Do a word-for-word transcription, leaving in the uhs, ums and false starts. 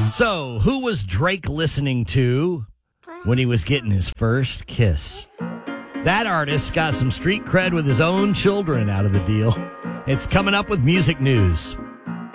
So, who was Drake listening to when he was getting his first kiss? That artist got some street cred with his own children out of the deal. It's coming up with music news.